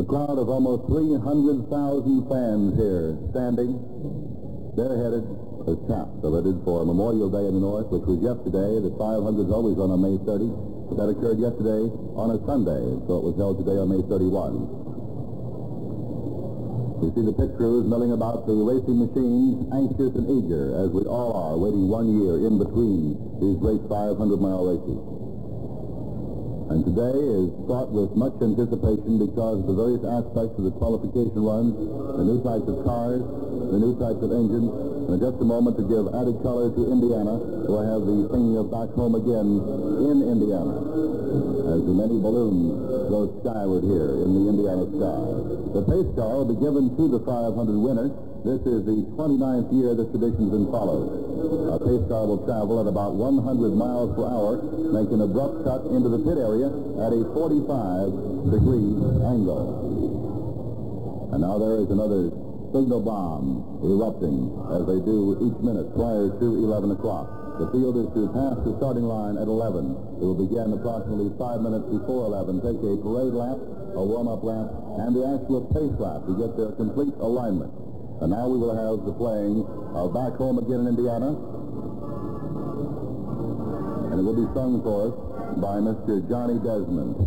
A crowd of almost 300,000 fans here, standing, bareheaded, as chaps are headed for Memorial Day in the North, which was yesterday. The 500 is always run on May 30, but that occurred yesterday on a Sunday, so it was held today on May 31. We see the pit crews milling about the racing machines, anxious and eager, as we all are, waiting 1 year in between these great 500-mile races. And today is fraught with much anticipation because of the various aspects of the qualification runs, the new types of cars, the new types of engines. And in just a moment, to give added color to Indiana, we'll have the singing of Back Home Again in Indiana, as the many balloons go skyward here in the Indiana sky. The pace car will be given to the 500 winner. This is the 29th year this tradition's been followed. A pace car will travel at about 100 miles per hour, make an abrupt cut into the pit area at a 45-degree angle. And now there is another signal bomb erupting as they do each minute prior to 11 o'clock. The field is to pass the starting line at 11. It will begin approximately 5 minutes before 11, take a parade lap, a warm-up lap, and the actual pace lap to get their complete alignment. And now we will have the playing of Back Home Again in Indiana. And it will be sung for us by Mr. Johnny Desmond.